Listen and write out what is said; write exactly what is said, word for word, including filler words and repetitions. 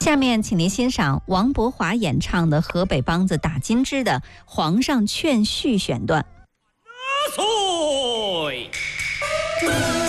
下面请您欣赏王柏华演唱的河北梆子打金枝的《皇上劝序》选段。 岁